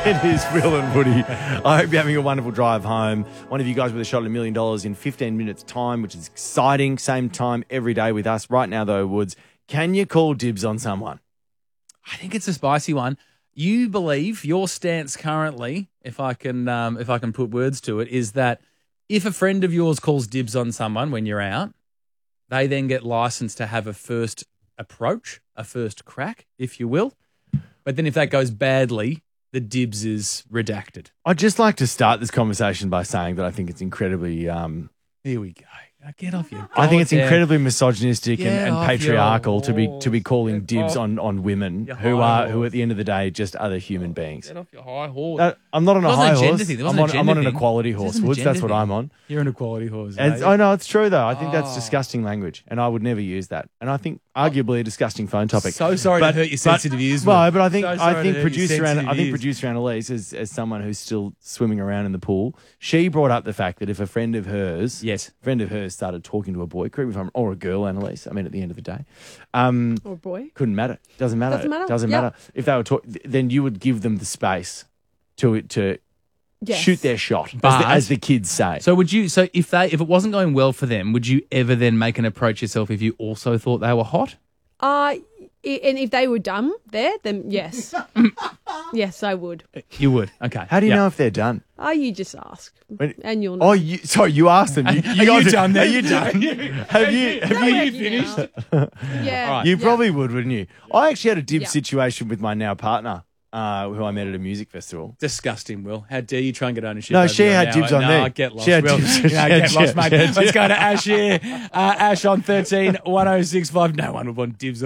It is Will and Woody. I hope you're having a wonderful drive home. One of you guys with a shot at $1 million in 15 minutes' time, which is exciting. Same time every day with us. Right now, though, Woods, can you call dibs on someone? I think it's a spicy one. You believe your stance currently, if I can put words to it, is that if a friend of yours calls dibs on someone when you're out, they then get licensed to have a first approach, a first crack, if you will. But then if that goes badly, the dibs is redacted. I'd just like to start this conversation by saying that I think it's incredibly... Here we go. Get off your... I think it's incredibly misogynistic and off patriarchal your to be calling horse. dibs on women Your who high at horse. the end of the day just other human beings. Get off your high horse. I'm not on a It wasn't high a gender horse. thing. There I'm wasn't a on gender an thing. equality This horse, isn't a Woods. That's gender what thing. I'm on. You're an equality horse. I know it's true though. I think that's disgusting language, and I would never use that. And I think arguably a disgusting phone topic. So sorry to hurt your sensitive ears. No, but I think So sorry to hurt your producer sensitive ears. producer Annalise, as someone who's still swimming around in the pool, she brought up the fact that if a friend of hers, started talking to a boy, correct me if I'm, or a girl, Annalise. I mean, at the end of the day, Or boy. couldn't matter. Doesn't matter. Doesn't matter. Yep. If they were then you would give them the space to Yes. shoot their shot, But- as the kids say. So would you? So if it wasn't going well for them, would you ever then make an approach yourself if you also thought they were hot? And if they were dumb there, then yes. Yes, I would. You would. Okay. How do you know if they're done? You just ask. When- And you'll know. Oh, you asked them. You done Are then? you done? Have you finished? Yeah. All right. You probably would, wouldn't you? I actually had a dib Yeah. situation with my now partner, who I met at a music festival. Disgusting, Will. How dare you try and get ownership? No, over she your had now- dibs on no, me. Get lost, She had Will. dibs. No, She had get lost, dibs. mate. Let's go to Ash here. Ash on 13 1065. No one would want dibs